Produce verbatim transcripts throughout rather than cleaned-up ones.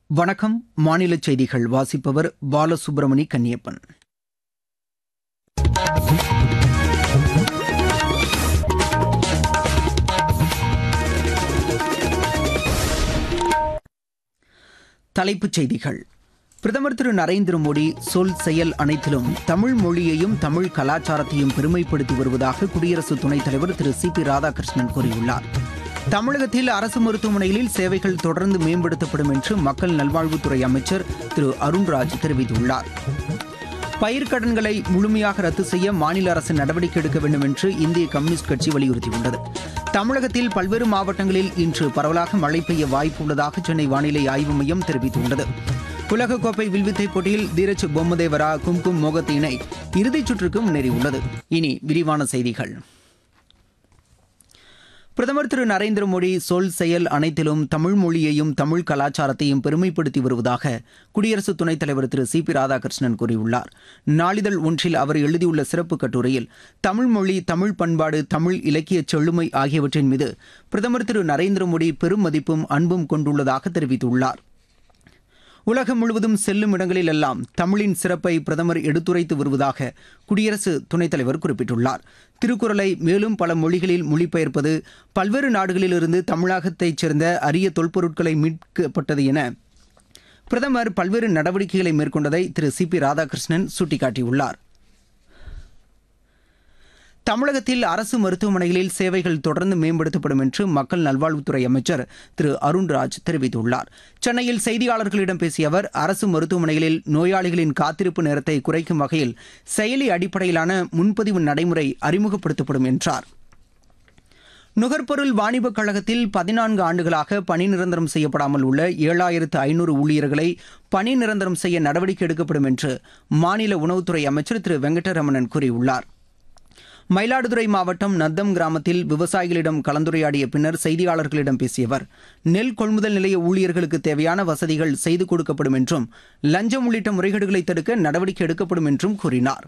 வணக்கம். மாநில செய்திகள் வாசிப்பவர் பாலசுப்ரமணி கன்னியப்பன். தலைப்புச் செய்திகள். பிரதமர் திரு நரேந்திர மோடி சொல் செயல் அனைத்திலும் தமிழ் மொழியையும் தமிழ் கலாச்சாரத்தையும் பெருமைப்படுத்தி வருவதாக குடியரசு துணைத் தலைவர் திரு சி பி ராதாகிருஷ்ணன் கூறியுள்ளார். தமிழகத்தில் அரசு மருத்துவமனைகளில் சேவைகள் தொடர்ந்து மேம்படுத்தப்படும் என்று மக்கள் நல்வாழ்வுத்துறை அமைச்சர் திரு அருண்ராஜ் தெரிவித்துள்ளார். பயிர்க்கடன்களை முழுமையாக ரத்து செய்ய மாநில அரசு நடவடிக்கை எடுக்க வேண்டும் என்று இந்திய கம்யூனிஸ்ட் கட்சி வலியுறுத்தியுள்ளது. தமிழகத்தில் பல்வேறு மாவட்டங்களில் இன்று பரவலாக மழை பெய்ய வாய்ப்பு உள்ளதாக சென்னை வானிலை ஆய்வு மையம் தெரிவித்துள்ளது. உலகக்கோப்பை வில்வித்தை போட்டியில் தீரஜ் பொம்மதேவரா கும்கும் மோகத் இணை இறுதிச் சுற்றுக்கு முன்னேறியுள்ளது. இனி விரிவான செய்திகள். பிரதமர் திரு நரேந்திர மோடி சொல் செயல் அனைத்திலும் தமிழ் மொழியையும் தமிழ் கலாச்சாரத்தையும் பெருமைப்படுத்தி வருவதாக குடியரசு துணைத் தலைவர் திரு சி பி ராதாகிருஷ்ணன் கூறியுள்ளார். நாளிதழ் ஒன்றில் அவர் எழுதியுள்ள சிறப்பு கட்டுரையில் தமிழ் மொழி, தமிழ் பண்பாடு, தமிழ் இலக்கிய செழுமை ஆகியவற்றின் மீது பிரதமர் திரு நரேந்திர மோடி பெரும் மதிப்பும் அன்பும் கொண்டுள்ளதாக தெரிவித்துள்ளார். உலகம் முழுவதும் செல்லும் இடங்களில் எல்லாம் தமிழின் சிறப்பை பிரதமர் எடுத்துரைத்து வருவதாக குடியரசு துணைத் தலைவர் குறிப்பிட்டுள்ளார். திருக்குறளை மேலும் பல மொழிகளில் மொழிபெயர்ப்பது, பல்வேறு நாடுகளிலிருந்து தமிழகத்தைச் சேர்ந்த அரிய தொல்பொருட்களை மீட்கப்பட்டது என பிரதமர் பல்வேறு நடவடிக்கைகளை மேற்கொண்டதை திரு சி பி ராதாகிருஷ்ணன் சுட்டிக்காட்டியுள்ளார். தமிழகத்தில் அரசு மருத்துவமனைகளில் சேவைகள் தொடர்ந்து மேம்படுத்தப்படும் என்று மக்கள் நல்வாழ்வுத்துறை அமைச்சர் திரு அருண்ராஜ் தெரிவித்துள்ளார். சென்னையில் செய்தியாளர்களிடம் பேசிய அவர், அரசு மருத்துவமனைகளில் நோயாளிகளின் காத்திருப்பு நேரத்தை குறைக்கும் வகையில் செயலி அடிப்படையிலான முன்பதிவு நடைமுறை அறிமுகப்படுத்தப்படும் என்றார். நுகர்பொருள் வாணிபக் கழகத்தில் பதினான்கு ஆண்டுகளாக பணி நிரந்தரம் செய்யப்படாமல் உள்ள ஏழாயிரத்து ஐநூறு ஊழியர்களை பணி நிரந்தரம் செய்ய நடவடிக்கை எடுக்கப்படும் என்று மாநில உணவுத்துறை அமைச்சர் திரு வெங்கடரமணன் கூறியுள்ளார். மயிலாடுதுறை மாவட்டம் நத்தம் கிராமத்தில் விவசாயிகளிடம் கலந்துரையாடிய பின்னர் செய்தியாளர்களிடம் பேசிய அவர், நெல் கொள்முதல் நிலைய ஊழியர்களுக்கு தேவையான வசதிகள் செய்து கொடுக்கப்படும் என்றும் லஞ்சம் உள்ளிட்ட முறைகேடுகளை தடுக்க நடவடிக்கை எடுக்கப்படும் என்றும் கூறினார்.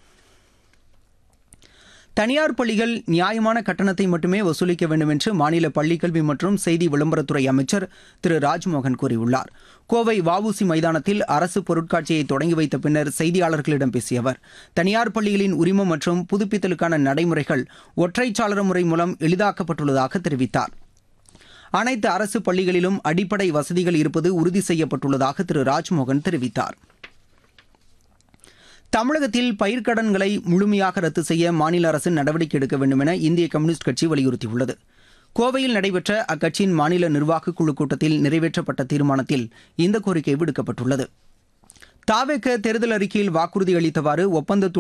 தனியார் பள்ளிகள் நியாயமான கட்டணத்தை மட்டுமே வசூலிக்க வேண்டும் என்று மாநில பள்ளிக்கல்வி மற்றும் செய்தி விளம்பரத்துறை அமைச்சர் திரு ராஜ்மோகன் கூறியுள்ளார். கோவை வ உ சி மைதானத்தில் அரசு பொருட்காட்சியை தொடங்கி வைத்த பின்னர் செய்தியாளர்களிடம் பேசிய அவர், தனியார் பள்ளிகளின் உரிமம் மற்றும் புதுப்பித்தலுக்கான நடைமுறைகள் ஒற்றைச்சாளர முறை மூலம் எளிதாக்கப்பட்டுள்ளதாக தெரிவித்தார். அனைத்து அரசு பள்ளிகளிலும் அடிப்படை வசதிகள் இருப்பது உறுதி செய்யப்பட்டுள்ளதாக திரு ராஜ்மோகன் தெரிவித்தார். தமிழகத்தில் பயிர்க்கடன்களை முழுமையாக ரத்து செய்ய மாநில அரசு நடவடிக்கை எடுக்க வேண்டும் என இந்திய கம்யூனிஸ்ட் கட்சி வலியுறுத்தியுள்ளது. கோவையில் நடைபெற்ற அக்கட்சியின் மாநில நிர்வாகக் குழு கூட்டத்தில் நிறைவேற்றப்பட்ட தீர்மானத்தில் இந்த கோரிக்கை விடுக்கப்பட்டுள்ளது. தாவேக தேர்தல் அறிக்கையில் வாக்குறுதி அளித்தவாறு ஒப்பந்தத்தோடு